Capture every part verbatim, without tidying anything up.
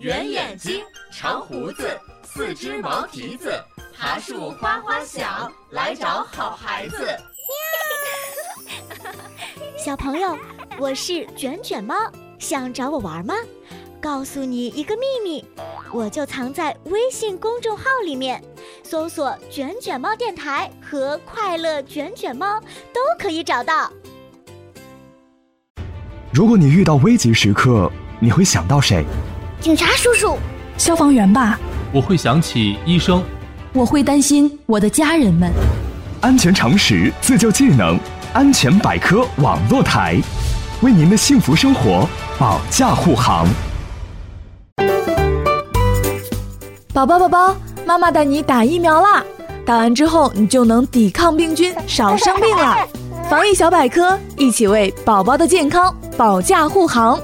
圆眼睛，长胡子，四只毛蹄子，爬树哗哗响，来找好孩子。 小朋友，我是卷卷猫，想找我玩吗？告诉你一个秘密，我就藏在微信公众号里面，搜索卷卷猫电台和快乐卷卷猫都可以找到。 如果你遇到危急时刻，你会想到谁？ 警察叔叔， 消防员吧。 我会想起医生。 我会担心我的家人们。 安全常识，自救技能，安全百科网络台，为您的幸福生活保驾护航。 宝宝宝宝，妈妈带你打疫苗啦！打完之后，你就能抵抗病菌，少生病了。防疫小百科，一起为宝宝的健康保驾护航。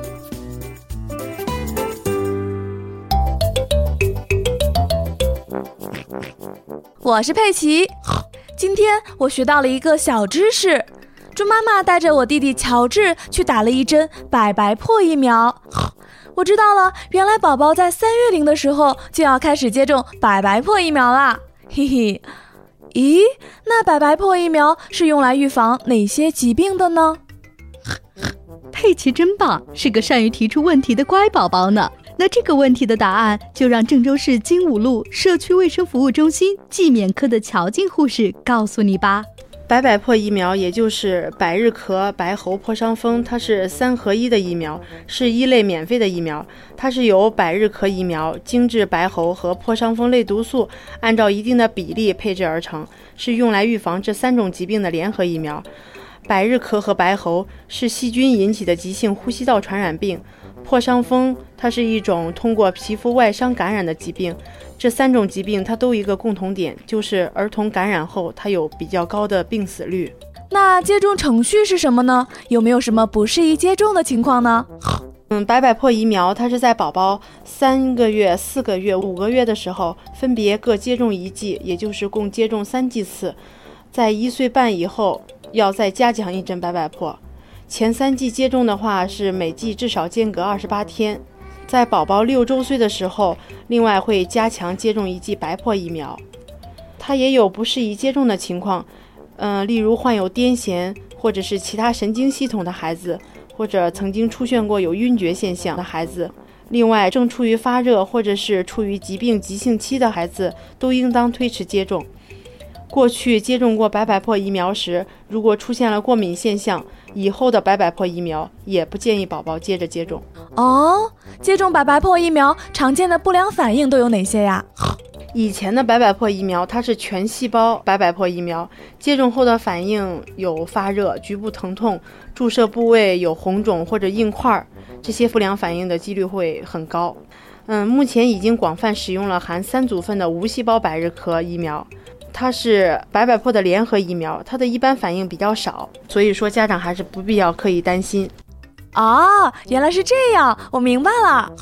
我是佩奇，今天我学到了一个小知识。猪妈妈带着我弟弟乔治去打了一针百白破疫苗。我知道了，原来宝宝在三月龄的时候就要开始接种百白破疫苗啦，嘿嘿。咦，那百白破疫苗是用来预防哪些疾病的呢？ 佩奇真棒，是个善于提出问题的乖宝宝呢。那这个问题的答案就让郑州市金武路社区卫生服务中心季免科的乔静护士告诉你吧。 百百破疫苗也就是百日咳、白喉、破伤风，它是三合一的疫苗，是一类免费的疫苗。它是由百日咳疫苗、精制白喉和破伤风类毒素按照一定的比例配置而成，是用来预防这三种疾病的联合疫苗。百日咳和白喉是细菌引起的急性呼吸道传染病，破伤风它是一种通过皮肤外伤感染的疾病。这三种疾病它都有一个共同点，就是儿童感染后它有比较高的病死率。 那接种程序是什么呢？有没有什么不适宜接种的情况呢？ 嗯，百百破疫苗它是在宝宝三个月、四个月、五个月的时候分别各接种一剂，也就是共接种三剂次。在一岁半以后要再加强一针百百破。前三剂接种的话是每剂至少间隔二十八天。在宝宝六周岁的时候，另外会加强接种一剂白破疫苗。它也有不适宜接种的情况，呃，例如患有癫痫或者是其他神经系统的孩子，或者曾经出现过有晕厥现象的孩子。另外，正处于发热或者是处于疾病急性期的孩子，都应当推迟接种。过去接种过百百破疫苗时，如果出现了过敏现象，以后的百百破疫苗也不建议宝宝接着接种。 哦，接种百百破疫苗常见的不良反应都有哪些呀？ 以前的百百破疫苗它是全细胞百百破疫苗，接种后的反应有发热、局部疼痛，注射部位有红肿或者硬块，这些不良反应的几率会很高。嗯，目前已经广泛使用了含三组分的无细胞百日咳疫苗。它是百百破的联合疫苗，它的一般反应比较少，所以说家长还是不必要刻意担心。 哦，原来是这样，我明白了。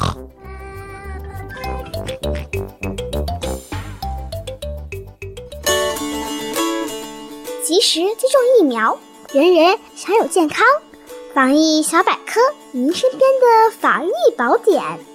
及时接种疫苗，人人享有健康。防疫小百科，您身边的防疫宝典。